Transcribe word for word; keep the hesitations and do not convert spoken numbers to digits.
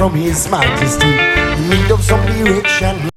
from His Majesty in need of some direction.